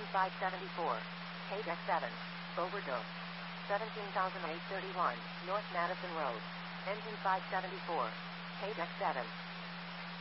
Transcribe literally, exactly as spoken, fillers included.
Engine five seventy-four. K deck seven. Overdose. seventeen thousand eight hundred thirty-one, North Madison Road. Engine five seventy-four. K deck seven.